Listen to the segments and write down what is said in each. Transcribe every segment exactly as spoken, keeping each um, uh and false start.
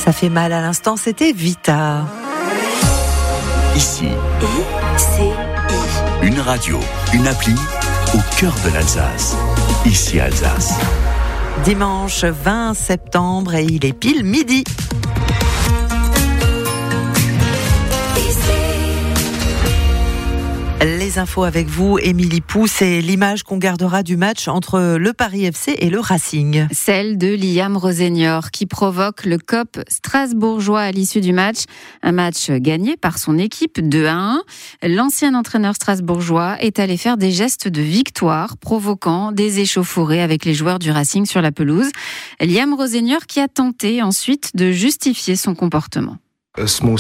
Ça fait mal à l'instant, c'était Vita. Ici, I C I. une radio, une appli au cœur de l'Alsace. Ici Alsace. Dimanche vingt septembre et il est pile midi. Les infos avec vous, Émilie Pou, c'est l'image qu'on gardera du match entre le Paris F C et le Racing. Celle de Liam Rosenior qui provoque le C O P strasbourgeois à l'issue du match. Un match gagné par son équipe deux à un. L'ancien entraîneur strasbourgeois est allé faire des gestes de victoire, provoquant des échauffourées avec les joueurs du Racing sur la pelouse. Liam Rosenior qui a tenté ensuite de justifier son comportement. Une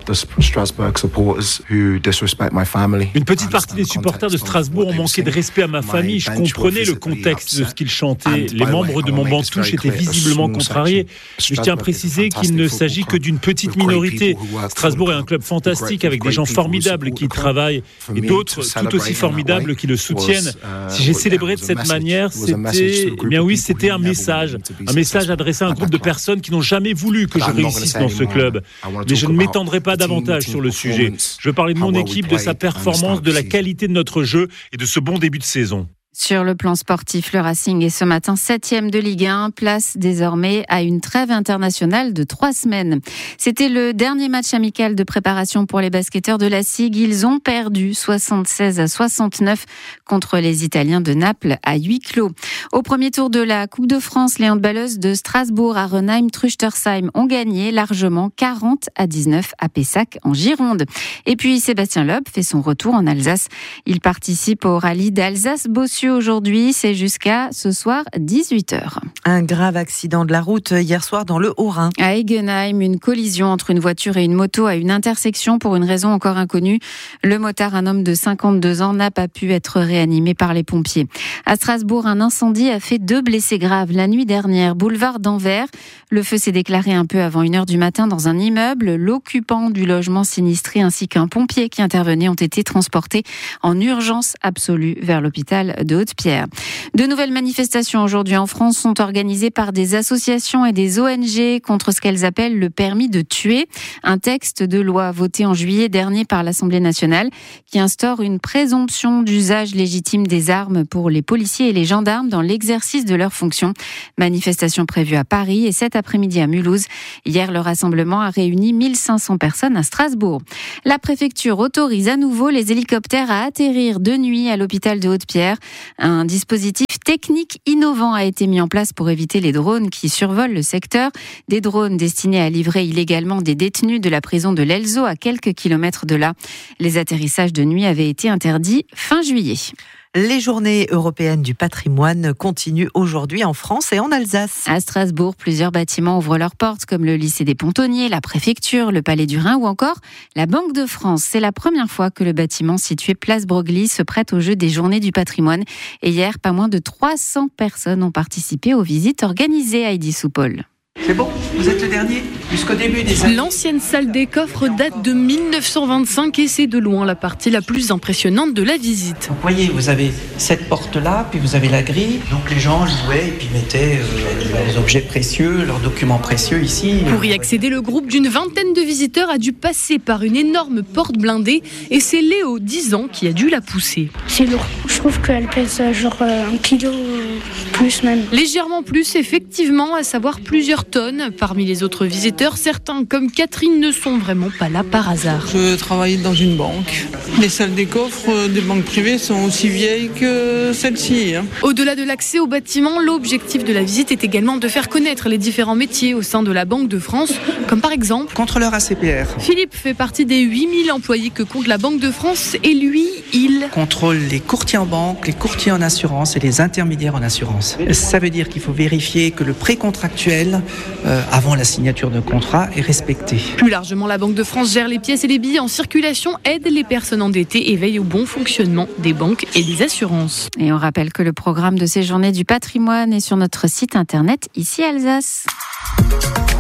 petite partie des supporters de Strasbourg ont manqué de respect à ma famille. Je comprenais le contexte de ce qu'ils chantaient. Les membres de mon banc de touche étaient visiblement contrariés. Mais je tiens à préciser qu'il ne s'agit que d'une petite minorité. Strasbourg est un club fantastique avec des gens formidables qui y travaillent et d'autres tout aussi formidables qui le soutiennent. Si j'ai célébré de cette manière, c'était, eh bien oui, c'était un message. Un message adressé à un groupe de personnes qui n'ont jamais voulu que je réussisse dans ce club. Mais je ne m'étendrai pas davantage sur le sujet. Je veux parler de mon équipe, de sa performance, de la qualité de notre jeu et de ce bon début de saison. Sur le plan sportif, le Racing est ce matin septième de Ligue un, place désormais à une trêve internationale de trois semaines. C'était le dernier match amical de préparation pour les basketteurs de la S I G. Ils ont perdu soixante-seize à soixante-neuf contre les Italiens de Naples à huis clos. Au premier tour de la Coupe de France, les handballeuses de Strasbourg, Arenheim-Truchtersheim ont gagné largement quarante à dix-neuf à Pessac en Gironde. Et puis Sébastien Loeb fait son retour en Alsace. Il participe au rallye d'Alsace-Bossu. Aujourd'hui, c'est jusqu'à ce soir dix-huit heures. Un grave accident de la route hier soir dans le Haut-Rhin. À Egenheim, une collision entre une voiture et une moto à une intersection pour une raison encore inconnue. Le motard, un homme de cinquante-deux ans, n'a pas pu être réanimé par les pompiers. À Strasbourg, un incendie a fait deux blessés graves la nuit dernière, boulevard d'Anvers. Le feu s'est déclaré un peu avant une heure du matin dans un immeuble. L'occupant du logement sinistré ainsi qu'un pompier qui intervenait ont été transportés en urgence absolue vers l'hôpital de Haute-Pierre. De nouvelles manifestations aujourd'hui en France sont organisées par des associations et des O N G contre ce qu'elles appellent le permis de tuer, un texte de loi voté en juillet dernier par l'Assemblée nationale qui instaure une présomption d'usage légitime des armes pour les policiers et les gendarmes dans l'exercice de leurs fonctions. Manifestation prévue à Paris et cet après-midi à Mulhouse. Hier, le rassemblement a réuni mille cinq cents personnes à Strasbourg. La préfecture autorise à nouveau les hélicoptères à atterrir de nuit à l'hôpital de Haute-Pierre. Un dispositif technique innovant a été mis en place pour éviter les drones qui survolent le secteur. Des drones destinés à livrer illégalement des détenus de la prison de l'Elzo à quelques kilomètres de là. Les atterrissages de nuit avaient été interdits fin juillet. Les journées européennes du patrimoine continuent aujourd'hui en France et en Alsace. À Strasbourg, plusieurs bâtiments ouvrent leurs portes comme le lycée des Pontonniers, la préfecture, le palais du Rhin ou encore la Banque de France. C'est la première fois que le bâtiment situé place Broglie se prête au jeu des journées du patrimoine. Et hier, pas moins de trois cents personnes ont participé aux visites organisées à Heidi Soupol. C'est bon, vous êtes le dernier jusqu'au début des années. L'ancienne salle des coffres date de mille neuf cent vingt-cinq et c'est de loin la partie la plus impressionnante de la visite. Vous voyez, vous avez cette porte-là, puis vous avez la grille. Donc les gens jouaient et puis mettaient euh, leurs objets précieux, leurs documents précieux ici. Pour y accéder, le groupe d'une vingtaine de visiteurs a dû passer par une énorme porte blindée et c'est Léo, dix ans, qui a dû la pousser. C'est lourd. Je trouve qu'elle pèse genre un kilo plus même. Légèrement plus, effectivement, à savoir plusieurs tonnes. Parmi les autres visiteurs, certains, comme Catherine, ne sont vraiment pas là par hasard. Je travaille dans une banque. Les salles des coffres des banques privées sont aussi vieilles que celle-ci. Hein. Au-delà de l'accès au bâtiment, l'objectif de la visite est également de faire connaître les différents métiers au sein de la Banque de France, comme par exemple... Contrôleur A C P R. Philippe fait partie des huit mille employés que compte la Banque de France et lui, il... contrôle les courtiers en banque, les courtiers en assurance et les intermédiaires en assurance. Ça veut dire qu'il faut vérifier que le précontractuel, euh, avant la signature de contrat, est respecté. Plus largement, la Banque de France gère les pièces et les billets en circulation, aide les personnes endettées et veille au bon fonctionnement des banques et des assurances. Et on rappelle que le programme de ces journées du patrimoine est sur notre site internet Ici Alsace.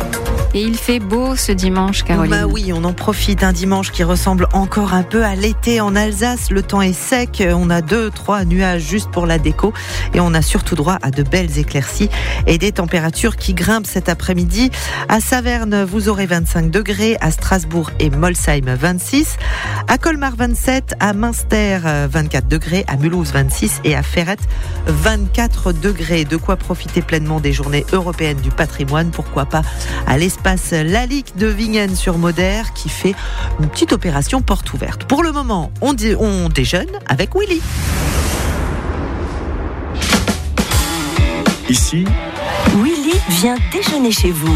Et il fait beau ce dimanche, Caroline. Bah oui, on en profite. Un dimanche qui ressemble encore un peu à l'été en Alsace. Le temps est sec. On a deux, trois nuages juste pour la déco. Et on a surtout droit à de belles éclaircies et des températures qui grimpent cet après-midi. À Saverne, vous aurez vingt-cinq degrés. À Strasbourg et Molsheim, vingt-six. À Colmar, vingt-sept. À Münster, vingt-quatre degrés. À Mulhouse, vingt-six. Et à Ferrette, vingt-quatre degrés. De quoi profiter pleinement des journées européennes du patrimoine. Pourquoi pas à l'espace Lalique de Wingen-sur-Moder qui fait une petite opération porte ouverte. Pour le moment, on, dé- on déjeune avec Willy. Ici, Willy vient déjeuner chez vous.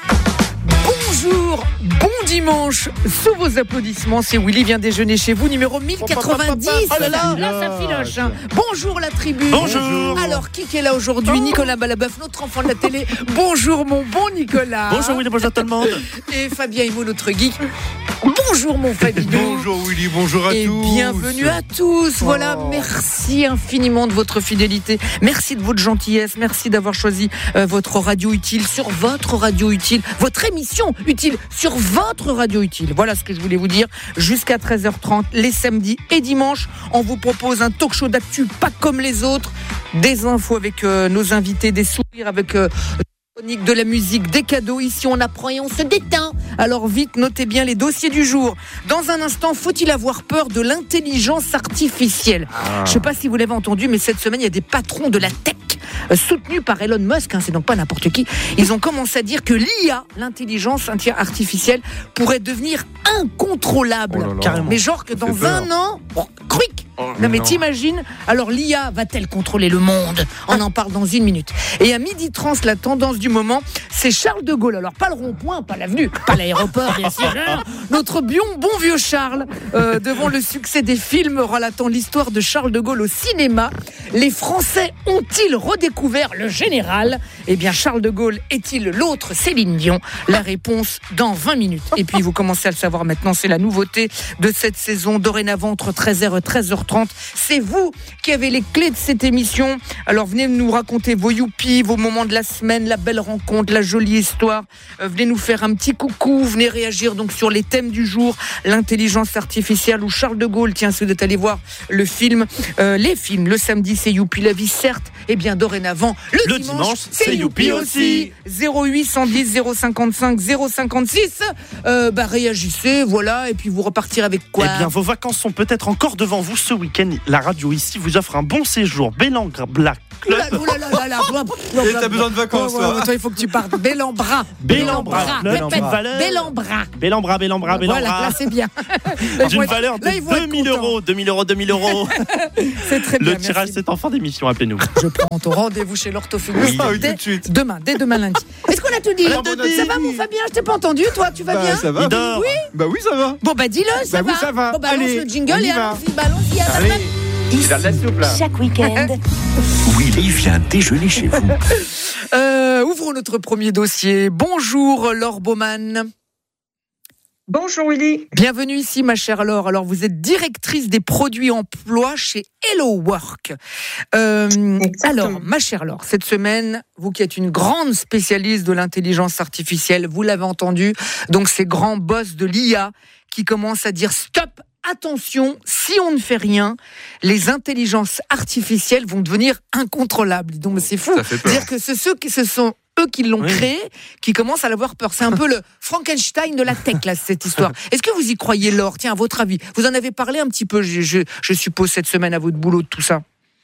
Bonjour, bon dimanche. Sous vos applaudissements, c'est Willy vient déjeuner chez vous, numéro mille quatre-vingt-dix. Oh là là, là ça filoche. Hein. Bonjour la tribu. Bonjour. Alors, qui est là aujourd'hui? oh. Nicolas Balabœuf, notre enfant de la télé. Bonjour mon bon Nicolas. Bonjour Willy, bonjour tout le monde. Et Fabien Himo, notre geek. Bonjour mon Fabien. Bonjour Willy, bonjour à et tous. Et bienvenue à tous. Oh. Voilà, merci infiniment de votre fidélité. Merci de votre gentillesse. Merci d'avoir choisi euh, votre radio utile sur votre radio utile. Votre émission utile sur votre radio utile. Voilà ce que je voulais vous dire. Jusqu'à treize heures trente, les samedis et dimanches, on vous propose un talk show d'actu pas comme les autres. Des infos avec euh, nos invités, des sourires avec... Euh, de la musique, des cadeaux. Ici, on apprend et on se détend. Alors vite, notez bien les dossiers du jour. Dans un instant, faut-il avoir peur de l'intelligence artificielle? ah. Je ne sais pas si vous l'avez entendu, mais cette semaine, il y a des patrons de la tech euh, soutenus par Elon Musk, hein, c'est donc pas n'importe qui. Ils ont commencé à dire que l'I A, l'intelligence artificielle, pourrait devenir incontrôlable. Oh là là. Carrément. Mais genre que dans un an, oh, cric. Oh, non mais non. T'imagines? Alors l'I A va-t-elle contrôler le monde? On en parle dans une minute. Et à midi trente, la tendance du moment, c'est Charles de Gaulle. Alors pas le rond-point, pas l'avenue, pas l'aéroport, bien sûr. Notre bon, bon vieux Charles, euh, devant le succès des films relatant l'histoire de Charles de Gaulle au cinéma, les Français ont-ils redécouvert le général? Eh bien, Charles de Gaulle est-il l'autre Céline Dion? La réponse dans vingt minutes. Et puis, vous commencez à le savoir maintenant, c'est la nouveauté de cette saison. Dorénavant, entre treize heures et treize heures trente, c'est vous qui avez les clés de cette émission. Alors, venez nous raconter vos youpies, vos moments de la semaine, la belle rencontre, la jolie histoire. Euh, venez nous faire un petit coucou, venez réagir donc sur les thèmes du jour, l'intelligence artificielle ou Charles de Gaulle. Tiens, si vous êtes allé voir le film, euh, les films, le samedi, c'est Youpi la vie, certes. Et bien, dorénavant, le, le dimanche, dimanche, c'est, c'est Youpi aussi. zéro huit cent dix zéro cinquante-cinq zéro cinquante-six. Euh, bah, réagissez, voilà, et puis vous repartirez avec quoi? Eh bien, vos vacances sont peut-être encore devant vous ce week-end. La radio ici vous offre un bon séjour. Bélangre Black Club. Oula, oula, oula, oula. Et t'as besoin de vacances, oh, ouais, toi, il faut que tu partes. Bélambra. Bélambra. Bélambra. Bélambra, Bélambra, Bélambra. Voilà, là, c'est bien. D'une valeur de deux mille euros. deux mille euros, deux mille euros. C'est très bien. Le tirage, c'est en fin d'émission. Appelez-nous. Je prends ton rendez-vous chez l'orthophoniste. Oui, dès, tout de suite. Demain, dès demain lundi. Est-ce qu'on a tout dit? Ça va, mon Fabien? Je t'ai pas entendu. Toi, tu vas bah, bien? Ça va. Oui. Bah oui, ça va. Bon, bah dis-le, ça bah, va. Oui, ça va. Bon, bah, allez, lance le jingle et allons-y. Bah, allons-y. Allez. Ici, chaque week-end. Willy vient déjeuner chez vous. Euh, ouvrons notre premier dossier. Bonjour, Laure Baumann. Bonjour Willy. Bienvenue ici ma chère Laure. Alors vous êtes directrice des produits emploi chez Hello Work. Euh, alors ma chère Laure, cette semaine, vous qui êtes une grande spécialiste de l'intelligence artificielle, vous l'avez entendu, donc ces grands boss de l'I A qui commencent à dire stop. Attention, si on ne fait rien, les intelligences artificielles vont devenir incontrôlables. Donc c'est fou. C'est-à-dire que c'est ceux qui se sont eux qui l'ont oui. créé, qui commencent à l'avoir peur. C'est un peu le Frankenstein de la tech, là, cette histoire. Est-ce que vous y croyez, Laure? Tiens, à votre avis, vous en avez parlé un petit peu, je, je, je suppose, cette semaine à votre boulot de tout ça.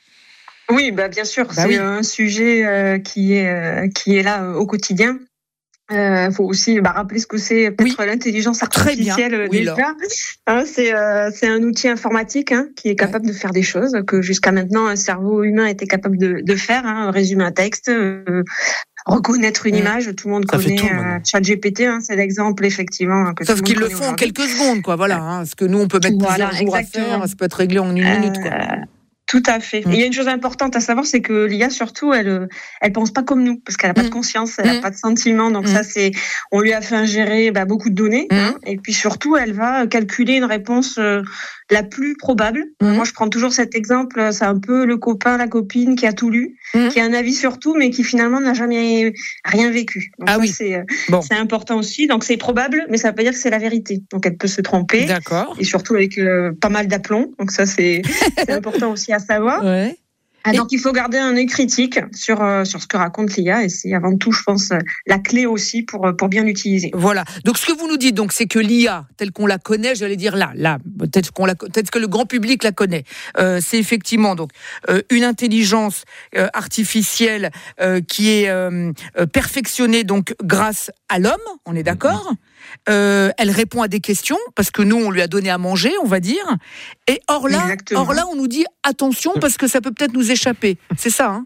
Oui, bah bien sûr, bah c'est oui. un sujet euh, qui est euh, qui est là euh, au quotidien. Il euh, faut aussi bah, rappeler ce que c'est peut-être oui. l'intelligence artificielle oui, déjà. Hein, c'est euh, c'est un outil informatique hein, qui est capable ouais. de faire des choses que jusqu'à maintenant un cerveau humain était capable de, de faire. Hein, résumer un texte, euh, reconnaître une mmh. image. Tout le monde ça connaît euh, ChatGPT. Hein, c'est l'exemple effectivement. Que Sauf qu'ils le font en quelques secondes, quoi. Voilà. Hein, ce que nous on peut mettre voilà, plusieurs jours exactement. à faire, ça peut être réglé en une euh, minute, quoi. Tout à fait. Mmh. Et il y a une chose importante à savoir, c'est que l'I A surtout, elle, elle pense pas comme nous, parce qu'elle a pas mmh. de conscience, elle mmh. a pas de sentiments. Donc mmh. ça, c'est, on lui a fait ingérer bah, beaucoup de données, mmh. hein, et puis surtout, elle va calculer une réponse euh, la plus probable. Mmh. Moi, je prends toujours cet exemple. C'est un peu le copain, la copine qui a tout lu, mmh. qui a un avis sur tout, mais qui finalement n'a jamais rien vécu. Donc, ah ça, oui. C'est, bon. c'est important aussi. Donc, c'est probable, mais ça ne veut pas dire que c'est la vérité. Donc, elle peut se tromper. D'accord. Et surtout avec euh, pas mal d'aplomb. Donc, ça, c'est, c'est important aussi à savoir. Ouais. Ah, donc, il faut garder un œil critique sur euh, sur ce que raconte l'I A, et c'est avant tout, je pense, la clé aussi pour pour bien l'utiliser. Voilà. Donc, ce que vous nous dites, donc, c'est que l'I A, telle qu'on la connaît, j'allais dire là, là, peut-être qu'on la, peut-être que le grand public la connaît. Euh, c'est effectivement donc euh, une intelligence euh, artificielle euh, qui est euh, perfectionnée donc grâce à l'homme. On est d'accord ? Euh, elle répond à des questions parce que nous on lui a donné à manger, on va dire. Et or là, or là on nous dit attention parce que ça peut peut-être nous échapper. C'est ça, hein ?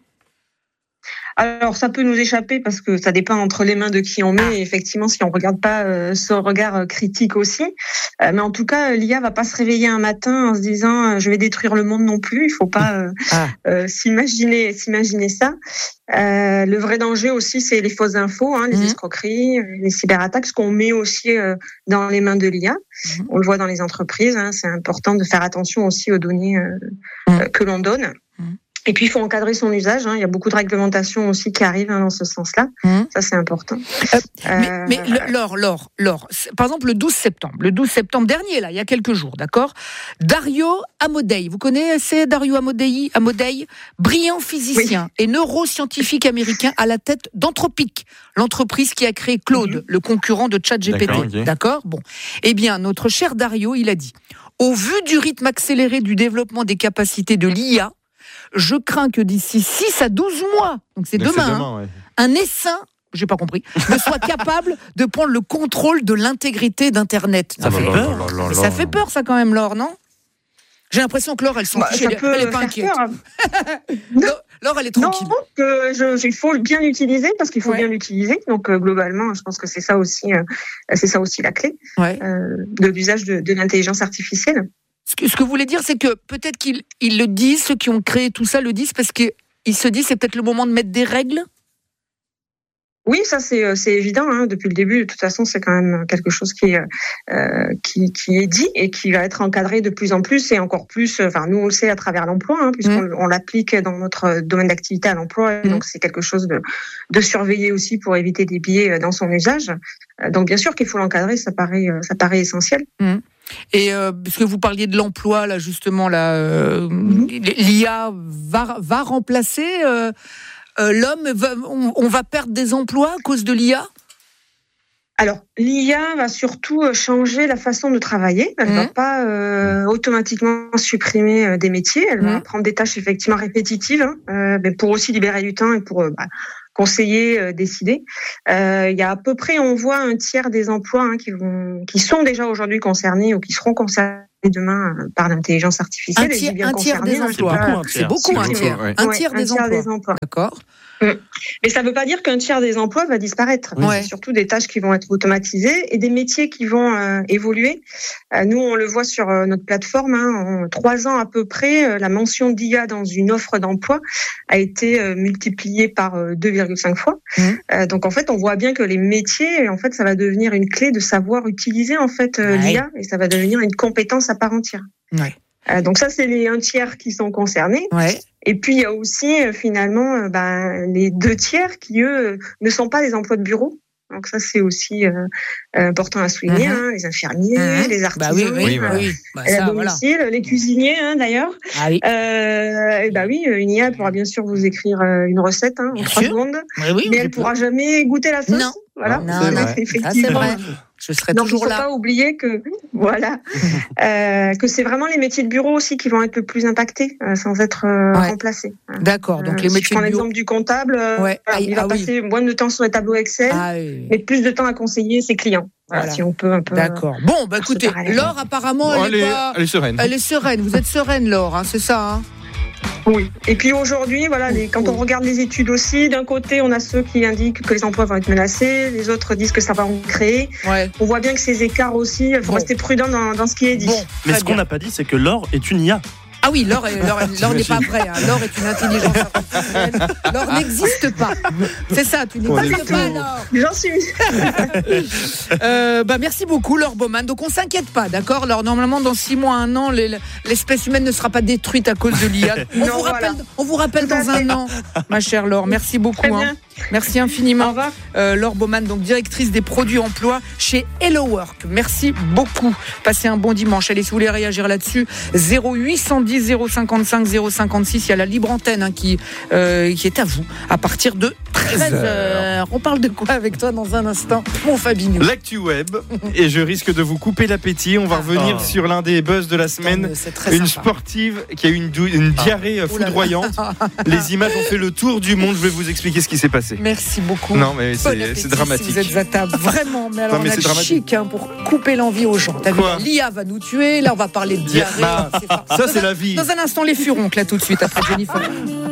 Alors, ça peut nous échapper parce que ça dépend entre les mains de qui on met. Et effectivement, si on regarde pas euh, ce regard euh, critique aussi. Euh, mais en tout cas, l'I A va pas se réveiller un matin en se disant euh, je vais détruire le monde non plus. Il faut pas euh, ah. euh, s'imaginer, s'imaginer ça. Euh, le vrai danger aussi, c'est les fausses infos, hein, les mmh. escroqueries, les cyberattaques, ce qu'on met aussi euh, dans les mains de l'I A. Mmh. On le voit dans les entreprises. Hein, c'est important de faire attention aussi aux données euh, mmh. euh, que l'on donne. Mmh. Et puis, il faut encadrer son usage. Hein. Il y a beaucoup de réglementations aussi qui arrivent hein, dans ce sens-là. Mmh. Ça, c'est important. Euh, mais, euh, mais le, Laure, Laure, Laure, par exemple, le douze septembre, le douze septembre dernier, là, il y a quelques jours, d'accord ? Dario Amodei, vous connaissez Dario Amodei, Amodei, brillant physicien oui. et neuroscientifique américain à la tête d'Anthropic, l'entreprise qui a créé Claude, mmh. le concurrent de ChatGPT. D'accord, okay. d'accord Bon. Eh bien, notre cher Dario, il a dit, au vu du rythme accéléré du développement des capacités de l'I A, je crains que d'ici six à douze mois, donc c'est demain, c'est demain hein, ouais. un essaim, j'ai pas compris, ne soit capable de prendre le contrôle de l'intégrité d'Internet. Ça, ah fait, bah peur. Là, là, là, ça fait peur, ça quand même, Laure, non ? J'ai l'impression que Laure, elle s'en bah, fiche, elle, elle est pas inquiète. Laure, elle est tranquille. Non, que je, il faut bien l'utiliser parce qu'il faut ouais. bien l'utiliser. Donc euh, globalement, je pense que c'est ça aussi, euh, c'est ça aussi la clé ouais. euh, de l'usage de, de l'intelligence artificielle. Ce que, ce que vous voulez dire, c'est que peut-être qu'ils ils le disent, ceux qui ont créé tout ça le disent parce qu'ils se disent c'est peut-être le moment de mettre des règles. Oui, ça c'est c'est évident hein, depuis le début. De toute façon, c'est quand même quelque chose qui est euh, qui qui est dit et qui va être encadré de plus en plus et encore plus. Enfin, nous on le sait à travers l'emploi, hein, puisqu'on mmh. on l'applique dans notre domaine d'activité à l'emploi. Mmh. Donc c'est quelque chose de de surveiller aussi pour éviter des biais dans son usage. Donc bien sûr qu'il faut l'encadrer, ça paraît ça paraît essentiel. Mmh. Et euh, puisque vous parliez de l'emploi là justement là, euh, mmh. l'I A va va remplacer. Euh, Euh, l'homme, va, on, on va perdre des emplois à cause de l'I A ? Alors, l'I A va surtout changer la façon de travailler. Elle ne mmh. va pas euh, automatiquement supprimer euh, des métiers. Elle mmh. va prendre des tâches effectivement répétitives, hein, euh, mais pour aussi libérer du temps et pour euh, bah, conseiller, euh, décider. Euh, il y a à peu près, on voit un tiers des emplois hein, qui vont, qui sont déjà aujourd'hui concernés ou qui seront concernés demain par l'intelligence artificielle. Un tiers, bien un tiers des emplois. Hein, c'est beaucoup, un tiers. C'est beaucoup, un tiers. Ouais. Un tiers, ouais, des, un tiers des emplois. D'accord. Mais ça ne veut pas dire qu'un tiers des emplois va disparaître. Ouais. C'est surtout des tâches qui vont être automatisées et des métiers qui vont euh, évoluer. Euh, nous, on le voit sur euh, notre plateforme. Hein, en trois ans à peu près, euh, la mention d'I A dans une offre d'emploi a été euh, multipliée par euh, deux virgule cinq fois. Mmh. Euh, donc en fait, on voit bien que les métiers, en fait, ça va devenir une clé de savoir utiliser en fait euh, ouais. l'I A et ça va devenir une compétence à part entière. Ouais. Euh, donc ça, c'est les un tiers qui sont concernés. Ouais. Et puis il y a aussi euh, finalement euh, ben, les deux tiers qui eux ne sont pas des emplois de bureau. Donc ça c'est aussi euh, important à souligner. Mmh. Hein, les infirmiers, mmh. les artisans, bah oui, oui, bah oui. Bah ça, domicile, voilà. les cuisiniers hein, d'ailleurs. Ah oui. Euh, et bah oui, une I A pourra bien sûr vous écrire une recette hein, en trois secondes, oui, oui, mais elle pourra jamais goûter la sauce. Non. Voilà. Non, c'est vrai. Effectivement. Ah, c'est vrai. Je serai Donc, toujours là. Donc, il ne faut pas oublier que, voilà, euh, que c'est vraiment les métiers de bureau aussi qui vont être le plus impactés, euh, sans être euh, ouais. remplacés. D'accord. Donc, les euh, métiers si je prends de bureau. l'exemple du comptable, euh, ouais. voilà, il ah, va passer oui. moins de temps sur les tableaux Excel, ah, oui. mais plus de temps à conseiller ses clients. Voilà, voilà. Si on peut un peu. D'accord. Bon, bah écoutez, Laure, apparemment, bon, elle, elle, est pas... elle est sereine. Elle est sereine. Vous êtes sereine, Laure, hein, c'est ça, hein? Oui. Et puis aujourd'hui, voilà, les, quand on regarde les études aussi, d'un côté, on a ceux qui indiquent que les emplois vont être menacés, les autres disent que ça va en créer. Ouais. On voit bien que ces écarts aussi, il faut bon. rester prudent dans, dans ce qui est dit. Bon, mais ce qu'on n'a pas dit, c'est que Laure est une I A. Ah oui, l'or, est, l'or, l'or n'est pas vrai. Hein. L'or est une intelligence artificielle. L'or n'existe pas. C'est ça, tu n'existes pas, l'or. J'en suis. euh, bah, merci beaucoup, Laure Baumann. Donc on s'inquiète pas, d'accord. Alors normalement, dans six mois, un an, les, l'espèce humaine ne sera pas détruite à cause de l'I A. On, non, vous, rappelle, voilà. on vous rappelle dans un an, ma chère Laure. Merci beaucoup. Hein. Merci infiniment. Au revoir. Euh, Laure Baumann, donc directrice des produits emploi chez Hello Work. Merci beaucoup. Passez un bon dimanche. Allez, si vous voulez réagir là-dessus, zéro huit cent dix zéro cinquante-cinq zéro cinquante-six. Il y a la libre antenne hein, qui, euh, qui est à vous à partir de treize heures. On parle de quoi avec toi dans un instant, mon Fabinho? L'actu web. Et je risque de vous couper l'appétit. On va revenir oh. sur l'un des buzz de la semaine. Une sympa. sportive qui a eu une, dou- une diarrhée oh. foudroyante. Les images ont fait le tour du monde. Je vais vous expliquer ce qui s'est passé. Merci beaucoup. Non, mais c'est, c'est dramatique. Si vous êtes à table, vraiment. Mais alors, non, mais on a le chic hein, pour couper l'envie aux gens. T'as vu, l'I A va nous tuer. Là, on va parler de diarrhée. Bah, c'est ça, c'est la vie. Dans un instant, les furoncles, là, tout de suite, après Jennifer.